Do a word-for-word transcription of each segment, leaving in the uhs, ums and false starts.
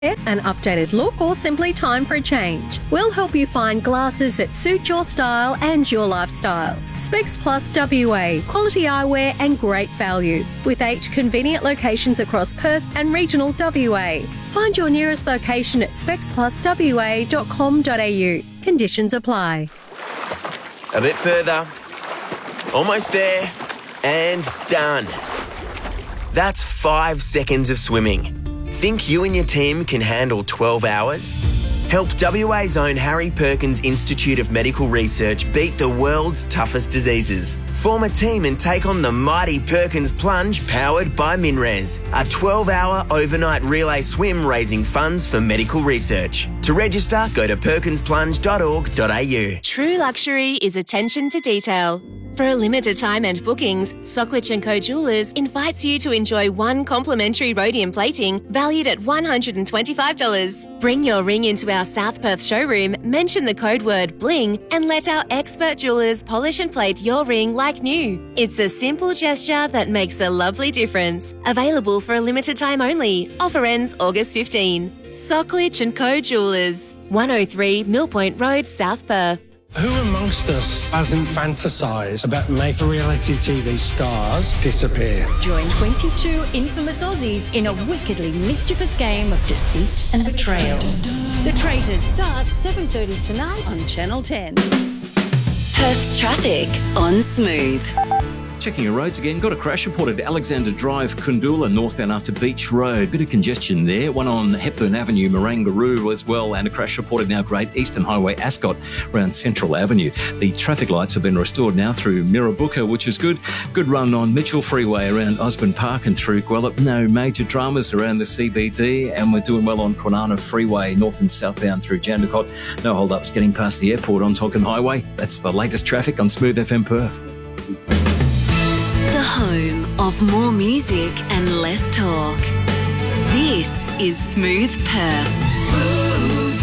An updated look, or simply time for a change. We'll help you find glasses that suit your style and your lifestyle. Specs Plus W A, quality eyewear and great value, with eight convenient locations across Perth and regional W A. Find your nearest location at specs plus w a dot com dot a u. Conditions apply. A bit further. Almost there. And done. That's five seconds of swimming. Think you and your team can handle twelve hours? Help W A's own Harry Perkins Institute of Medical Research beat the world's toughest diseases. Form a team and take on the mighty Perkins Plunge powered by MinRes, a twelve-hour overnight relay swim raising funds for medical research. To register, go to perkins plunge dot org dot a u. True luxury is attention to detail. For a limited time and bookings, Socklich and Co Jewellers invites you to enjoy one complimentary rhodium plating valued at one hundred twenty-five dollars. Bring your ring into our South Perth showroom, mention the code word BLING, and let our expert jewellers polish and plate your ring like new. It's a simple gesture that makes a lovely difference. Available for a limited time only. Offer ends August fifteenth. Socklich and Co Jewellers, one oh three Mill Point Road, South Perth. Who amongst us hasn't fantasised about making reality T V stars disappear? Join twenty-two infamous Aussies in a wickedly mischievous game of deceit and betrayal. The Traitors starts seven thirty tonight on Channel ten. Perth's traffic on Smooth. Checking your roads again, got a crash reported at Alexander Drive, Kundula, northbound after Beach Road. Bit of congestion there. One on Hepburn Avenue, Marangaroo as well, and a crash reported now Great Eastern Highway, Ascot, around Central Avenue. The traffic lights have been restored now through Mirrabooka, which is good. Good run on Mitchell Freeway around Osborne Park and through Guelph. No major dramas around the C B D, and we're doing well on Kwinana Freeway, north and southbound through Jandakot. No hold-ups getting past the airport on Tonkin Highway. That's the latest traffic on Smooth F M Perth. The home of more music and less talk. This is Smooth Perth. Smooth.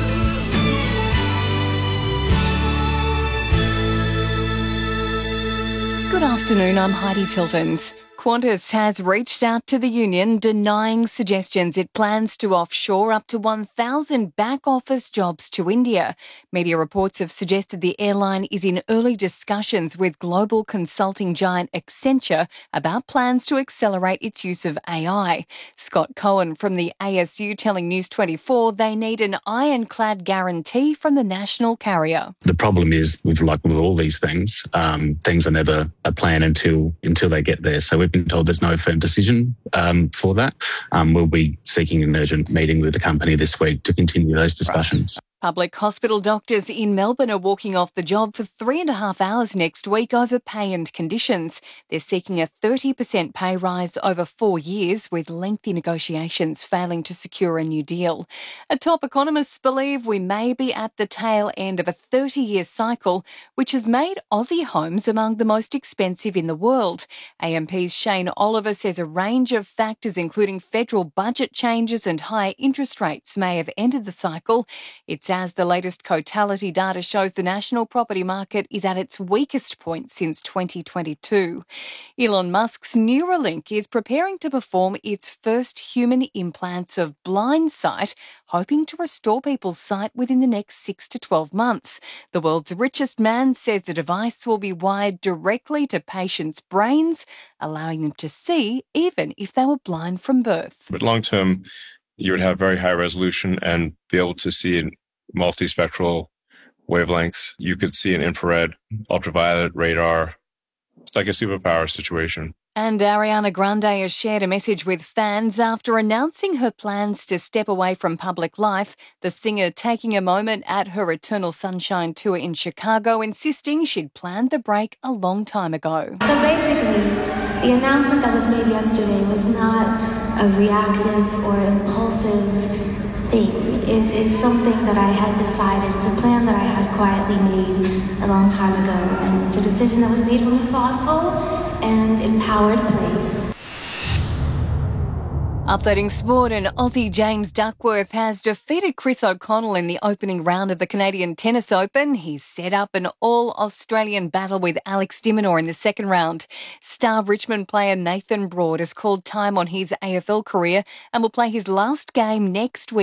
Good afternoon, I'm Heidi Tiltons. Qantas has reached out to the union denying suggestions it plans to offshore up to one thousand back-office jobs to India. Media reports have suggested the airline is in early discussions with global consulting giant Accenture about plans to accelerate its use of A I. Scott Cohen from the A S U telling News twenty-four they need an ironclad guarantee from the national carrier. The problem is, with like with all these things, um, things are never a plan until until they get there. So we've been told there's no firm decision um, for that. Um, we'll be seeking an urgent meeting with the company this week to continue those discussions. Public hospital doctors in Melbourne are walking off the job for three and a half hours next week over pay and conditions. They're seeking a thirty percent pay rise over four years, with lengthy negotiations failing to secure a new deal. A top economists believe we may be at the tail end of a thirty-year cycle, which has made Aussie homes among the most expensive in the world. A M P's Shane Oliver says a range of factors, including federal budget changes and higher interest rates, may have ended the cycle. It's as the latest Cotality data shows the national property market is at its weakest point since twenty twenty-two. Elon Musk's Neuralink is preparing to perform its first human implants of blind sight, hoping to restore people's sight within the next six to twelve months. The world's richest man says the device will be wired directly to patients' brains, allowing them to see even if they were blind from birth. But long term, you would have very high resolution and be able to see in multispectral wavelengths. You could see an infrared, ultraviolet, radar. It's like a superpower situation. And Ariana Grande has shared a message with fans after announcing her plans to step away from public life, the singer taking a moment at her Eternal Sunshine tour in Chicago, insisting she'd planned the break a long time ago. So basically, the announcement that was made yesterday was not a reactive or impulsive thing. It is something that I had decided. It's a plan that I had quietly made a long time ago, and it's a decision that was made from a thoughtful and empowered place. Updating sport, and Aussie James Duckworth has defeated Chris O'Connell in the opening round of the Canadian Tennis Open. He's set up an all-Australian battle with Alex de Minaur in the second round. Star Richmond player Nathan Broad has called time on his A F L career and will play his last game next week.